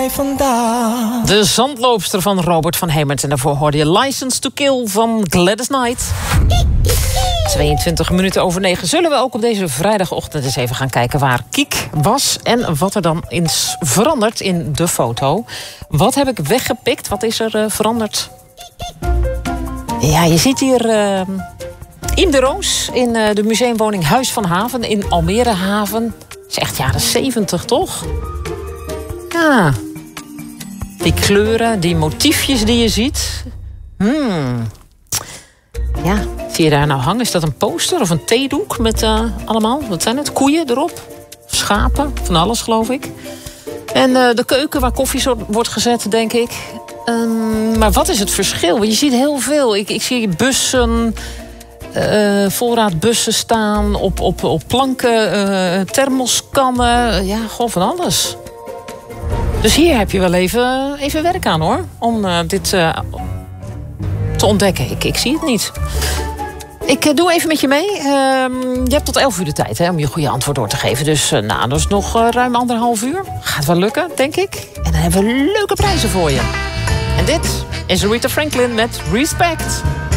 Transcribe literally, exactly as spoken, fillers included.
mij vandaan. De zandloopster van Robert van Hemert. En daarvoor hoorde je License to Kill van Gladys Knight. tweeëntwintig minuten over negen. Zullen we ook op deze vrijdagochtend eens even gaan kijken waar Kiek was en wat er dan is veranderd in de foto. Wat heb ik weggepikt? Wat is er uh, veranderd? Ja, je ziet hier uh, Iem de Roos in uh, de museumwoning Huis van Haven in Almere Haven. Dat is echt jaren zeventig, toch? Ja. Die kleuren, die motiefjes die je ziet. Hmm. Ja, zie je daar nou hangen? Is dat een poster of een theedoek met uh, allemaal, wat zijn het? Koeien erop? Schapen? Van alles, geloof ik. En uh, de keuken waar koffie wordt gezet, denk ik. Um, maar wat is het verschil? Want je ziet heel veel. Ik, ik zie bussen, uh, voorraadbussen staan, op, op, op planken, uh, thermoskannen. Ja, gewoon van alles. Dus hier heb je wel even, even werk aan, hoor. Om uh, dit uh, te ontdekken. Ik, ik zie het niet. Ik uh, doe even met je mee. Uh, je hebt tot elf uur de tijd, hè, om je goede antwoord door te geven. Dus uh, nou, dat is nog uh, ruim anderhalf uur. Gaat wel lukken, denk ik. En dan hebben we leuke prijzen voor je. En dit is Aretha Franklin met Respect.